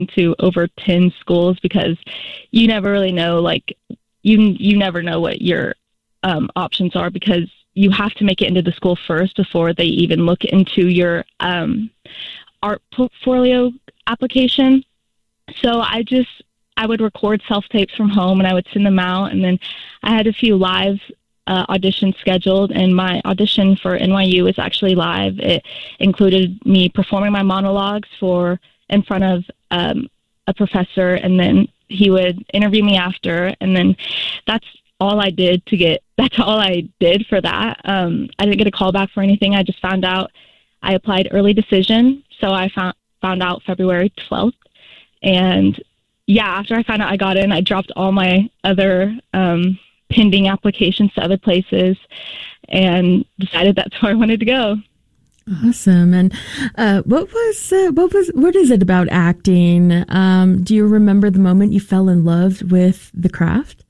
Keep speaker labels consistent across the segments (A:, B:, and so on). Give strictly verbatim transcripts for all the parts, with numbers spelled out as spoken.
A: to over ten schools because you never really know, like, you you never know what your um, options are because you have to make it into the school first before they even look into your um, art portfolio application. So I just, I would record self-tapes from home and I would send them out. And then I had a few live uh, auditions scheduled, and my audition for N Y U is actually live. It included me performing my monologues for in front of um, a professor, and then he would interview me after. And then that's all I did to get, that's all I did for that. Um, I didn't get a call back for anything. I just found out I applied early decision. So I found, found out February twelfth. And yeah, after I found out I got in, I dropped all my other um, pending applications to other places and decided that's where I wanted to go.
B: Awesome. And uh, what was uh, what was what is it about acting? Um, do you remember the moment you fell in love with the craft?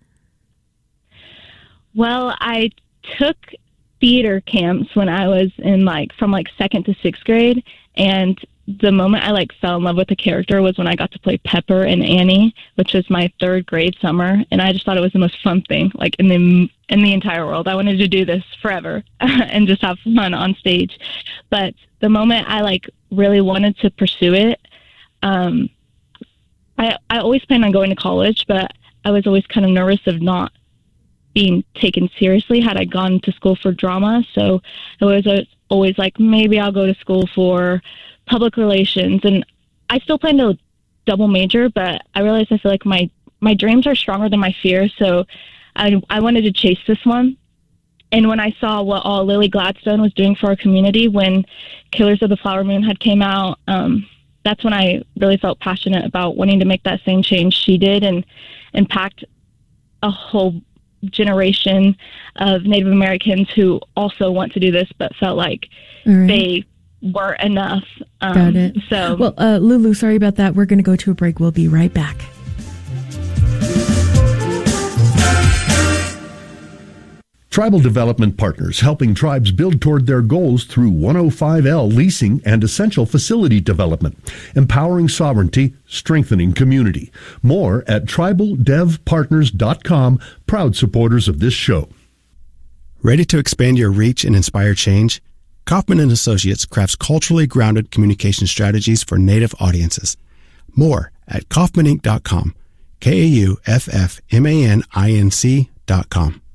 A: Well, I took theater camps when I was in like from like second to sixth grade, and the moment I like fell in love with the character was when I got to play Pepper and Annie, which was my third grade summer, and I just thought it was the most fun thing like in the in the entire world. I wanted to do this forever and just have fun on stage. But the moment I like really wanted to pursue it, um, I I always planned on going to college, but I was always kind of nervous of not being taken seriously had I gone to school for drama. So I was always like, maybe I'll go to school for public relations. And I still plan to double major, but I realized I feel like my, my dreams are stronger than my fears. So I, I wanted to chase this one. And when I saw what all Lily Gladstone was doing for our community when Killers of the Flower Moon had came out, um, that's when I really felt passionate about wanting to make that same change she did and impact a whole generation of Native Americans who also want to do this but felt like right. they weren't enough. Um,
B: Got it.
A: So,
B: well, uh, Lulu, sorry about that. We're going to go to a break. We'll be right back.
C: Tribal Development Partners, helping tribes build toward their goals through one oh five L leasing and essential facility development, empowering sovereignty, strengthening community. More at tribal dev partners dot com, proud supporters of this show.
D: Ready to expand your reach and inspire change? Kaufman and Associates crafts culturally grounded communication strategies for Native audiences. More at kaufman inc dot com, K A U F F M A N I N C dot com.